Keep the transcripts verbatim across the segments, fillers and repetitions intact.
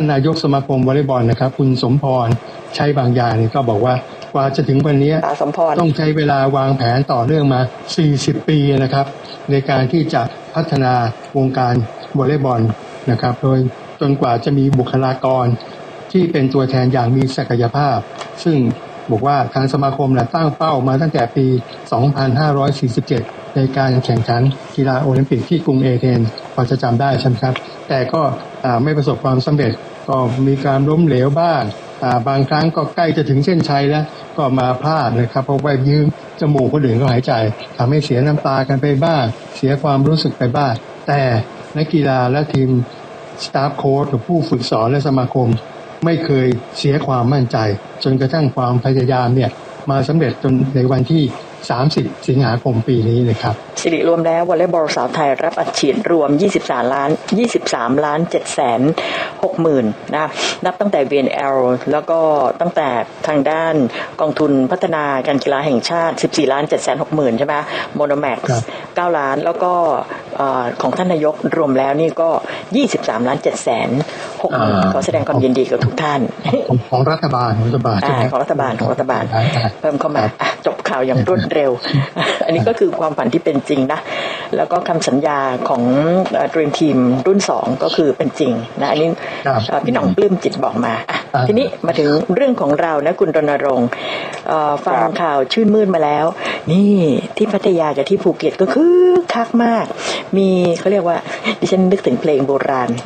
นายกสมาคมวอลเลย์บอลนะครับคุณสมพรใช้บางอย่างนี่ก็บอกว่ากว่าจะถึงวันนี้ต้องใช้เวลาวางแผนต่อเนื่องมาสี่สิบปีนะครับในการที่จะพัฒนาวงการวอลเลย์บอลนะครับโดยจนกว่าจะมีบุคลากรที่เป็นตัวแทนอย่างมีศักยภาพซึ่งบอกว่าทางสมาคมนะตั้งเป้ามาตั้งแต่ปีสองพันห้าร้อยสี่สิบเจ็ดในการแข่งขันกีฬาโอลิมปิกที่กรุงเอเธนส์พอจะจำได้ใช่ไหมครับแต่ก็ไม่ประสบความสำเร็จก็มีการล้มเหลวบ้างบางครั้งก็ใกล้จะถึงเส้นชัยแล้วก็มาพลาดนะครับเพราะว่ายืมจมูกคนอื่นก็หายใจทำให้เสียน้ำตากันไปบ้างเสียความรู้สึกไปบ้างแต่นักกีฬาและทีมสตาฟโค้ชหรือผู้ฝึกสอนและสมาคมไม่เคยเสียความมั่นใจจนกระทั่งความพยายามเนี่ยมาสำเร็จจนในวันที่สามสิบสิงหาคมปีนี้นะครับสิริรวมแล้ววอลเลย์บอลสาวไทยรับอัดฉีดรวมยี่สิบสามล้านยี่สิบสามล้านเจ็ดแสนหกหมื่นนะนับตั้งแต่ วี เอ็น แอล แล้วก็ตั้งแต่ทางด้านกองทุนพัฒนาการกีฬาแห่งชาติสิบสี่ล้านเจ็ดแสนหกหมื่นใช่ไหมโมโนแม็กซ์เก้าล้านแล้วก็ของท่านนายกรวมแล้วนี่ก็ยี่สิบสามล้านเจ็ดแสนหกหมื่นขอแสดงความยินดีกับทุกท่านของรัฐบาลของรัฐบาลของรัฐบาลของรัฐบาลเพิ่มเข้ามาจบข่าวอย่างรวดเร็วอันนี้ก็คือความฝันที่เป็นจริงนะแล้วก็คำสัญญาของ Dream Team รุ่นสองก็คือเป็นจริงนะอันนี้พี่หน่องปลื้มจิตบอกมาทีนี้มาถึงเรื่องของเรานะคุณรณรงค์ฟังข่าวชื่นมื่นมาแล้วนี่ที่พัทยากับที่ภูเก็ตก็คือคักมากมีเขาเรียกว่าดิฉันนึกถึงเพลงโบราณ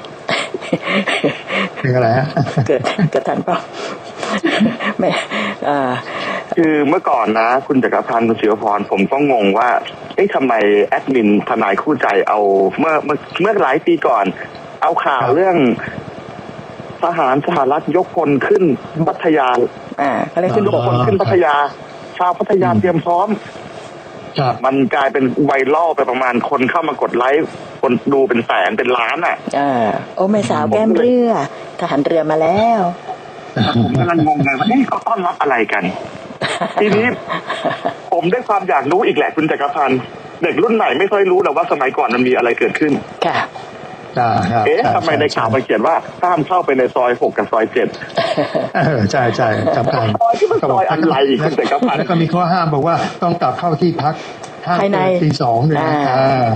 เพลงอะไรฮะเกิดเกิดทันเปล่าไม่อ่าคือเมื่อก่อนนะคุณจักรพันธ์คุณศิวพรผมก็งงว่าเอ๊ะทำไมแอดมินทนายคู่ใจเอาเมื่อเมื่อเมื่อหลายปีก่อนเอาข่าวเรื่องทหารสหรัฐยกพลขึ้นพัทยาอ่าเขาเรียกขึ้นยกพลขึ้นพัทยาชาวพัทยาเตรียมพร้อมมันกลายเป็นไวรัลไปประมาณคนเข้ามากดไลค์คนดูเป็นแสนเป็นล้านอ่ะอ่าโอ้แม่สาวแก้มเรือทหารเรือมาแล้วผมกำลังงงเลยว่านี่เขาต้อนรับอะไรกันทีนี้ผมได้ความอยากรู้อีกแหละคุณจักรพันธ์เด็กรุ่นใหม่ไม่ค่อยรู้หรอกว่าสมัยก่อนมันมีอะไรเกิดขึ้นค่ะเอ๊ะทำไมในข่าวมันเขียนว่าห้ามเข้าไปในซอยหกกับซอยเจ็ดเออใช่ใช่จำได้ซอยที่มันซอยอะไรคุณจักรพันธ์แล้วก็มีข้อห้ามบอกว่าต้องกลับเข้าที่พักภายในตีสองเลยนะ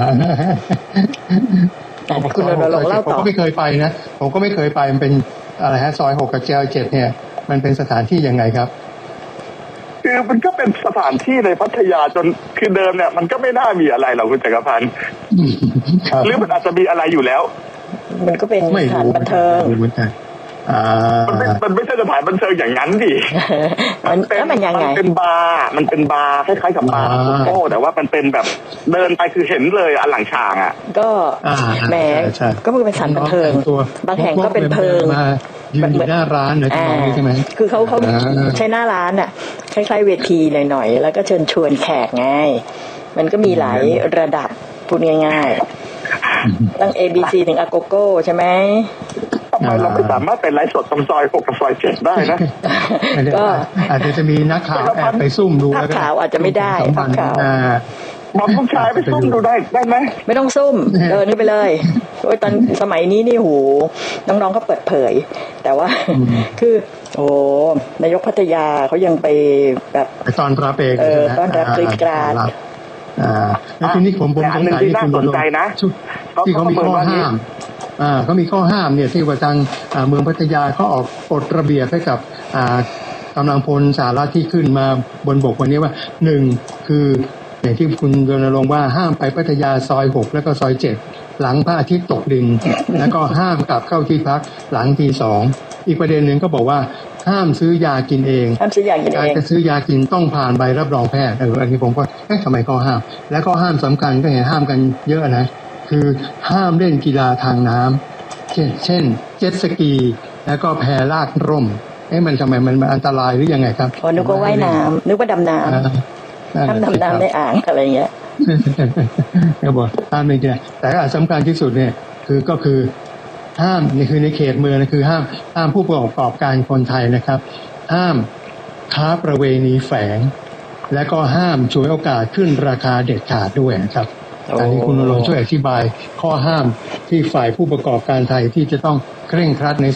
คุณรณรงค์เล่าต่อผมก็ไม่เคยไปนะผมก็ไม่เคยไปมันเป็นอะไรฮะซอยหกกับเจลเจ็ดเนี่ยมันเป็นสถานที่ยังไงครับคือมันก็เป็นสถานที่ในพัทยาจนคือเดิมเนี่ยมันก็ไม่น่ามีอะไรหรอกคุณจักรพันธ์หรือมันอาจจะมีอะไรอยู่แล้วมันก็เป็นสถานบันเทิงมันไม่มันไม่ใช่สถานบันเทิงอย่างนั้นดิมันเป็นมันยังไงมันเป็นบาร์มันเป็นบาร์คล้ายๆกับบาร์โก้แต่ว่ามันเป็นแบบเดินไปคือเห็นเลยอันหลังฉากอ่ะก็แหมก็มันเป็นสถานบันเทิงบางแห่งก็เป็นเพิงยืนอยู่หน้าร้านเลยใช่ไหมคือเขาเขาใช้หน้าร้านอ่ะคล้ายๆเวทีหน่อยๆแล้วก็เชิญชวนแขกไงมันก็มีหลายระดับพูดง่ายๆตั้ง เอ บี ซี ถึง Agogo ใช่ไหมทำไมเราไม่สามารถเป็นไลฟ์สดตรงซอยหกกับซอยเจ็ดได้นะก็อาจจะมีนักข่าวแอบไปซุ่มดูนักข่าวอาจจะไม่ได้นักข่าวมอมผู้ชายไปซุ่มดูได้ได้ไหมไม่ต้องซุ่มเดินนี่ไปเลยโอ้ยตอนสมัยนี้นี่หูน้องๆก็เปิดเผยแต่ว่าคือโอ้นายกพัทยาเขายังไปแบบตอนรับเองเออตอนรับกรีดกราดอ่าแล้วทีนี้ผมผมสงสัยที่คุณใจนะที่เขามีข้อห้ามอ่าเขามีข้อห้ามเนี่ยที่ว่าทางเมืองพัทยาเขาออกกฎระเบียบให้กับอ่ากำลังพลสหรัฐที่ขึ้นมาบนบกวันนี้ว่าหนึ่งคืออย่างที่คุณรณรงค์ว่าห้ามไปพัทยาซอยหกแล้วก็ซอยเจ็ดหลังพระอาทิตย์ตกดินแล้วก็ห้ามกลับเข้าที่พักหลังตีสองอีกประเด็นหนึ่งก็บอกว่าห้ามซื้อยากินเองห้ามซื้อยากินเองการจะซื้อยากินต้องผ่านใบรับรองแพทย์เอออันนี้ผมก็เอ๊ะทำไมข้อห้ามและข้อห้ามสำคัญก็เห็นห้ามกันเยอะนะคือห้ามเล่นกีฬาทางน้ำเช่นเช่นเจ็ตสกีแล้วก็แพลากร่มเอ๊ะมันทำไมมันอันตรายหรือยังไงครับอ๋อนึกว่าว่ายน้ำนึกว่าดำน้ำห้ามดำน้ำในอ่างอะไรเงี้ยก็บอกห้ามไม่ได้แต่ก็สำคัญที่สุดเนี่ยคือก็คือห้ามนี่คือในเขตเมืองนะคือห้ามห้ามผู้ประกอบการคนไทยนะครับห้ามค้าประเวณีแฝงและก็ห้ามฉวยโอกาสขึ้นราคาเด็ดขาดด้วยนะครับอันนี้คุณณรงค์ช่วยอธิบายข้อห้ามที่ฝ่ายผู้ประกอบการไทยที่จะต้องเคร่งครัดใน